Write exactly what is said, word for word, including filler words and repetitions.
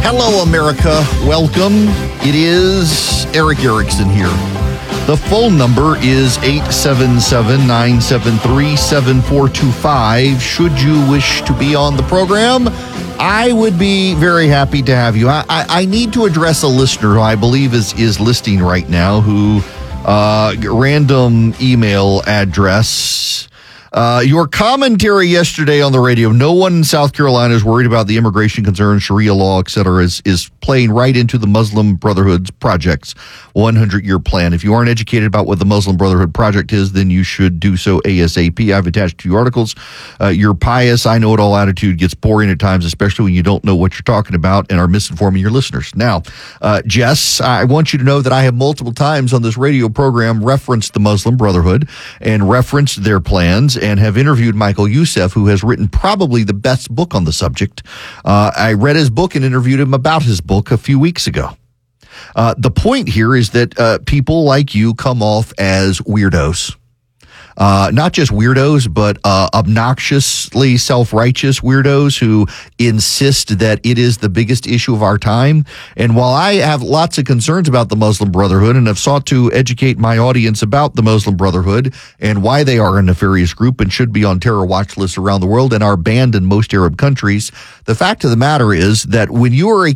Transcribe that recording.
Hello, America. Welcome. It is Erick Erickson here. The phone number is eight seven seven, nine seven three, seven four two five. Should you wish to be on the program, I would be very happy to have you. I, I, I need to address a listener who I believe is, is listening right now, who uh, random email address. Uh, your commentary yesterday on the radio, no one in South Carolina is worried about the immigration concerns, Sharia law, et cetera, is, is playing right into the Muslim Brotherhood's project's hundred-year plan. If you aren't educated about what the Muslim Brotherhood project is, then you should do so ASAP. I've attached two articles. Uh, your pious, I know it all attitude gets boring at times, especially when you don't know what you're talking about and are misinforming your listeners. Now, uh, Jess, I want you to know that I have multiple times on this radio program referenced the Muslim Brotherhood and referenced their plans, and have interviewed Michael Youssef, who has written probably the best book on the subject. Uh, I read his book and interviewed him about his book a few weeks ago. Uh, the point here is that uh, people like you come off as weirdos. Uh, not just weirdos, but uh, obnoxiously self-righteous weirdos who insist that it is the biggest issue of our time. And while I have lots of concerns about the Muslim Brotherhood and have sought to educate my audience about the Muslim Brotherhood and why they are a nefarious group and should be on terror watch lists around the world and are banned in most Arab countries, the fact of the matter is that when you are a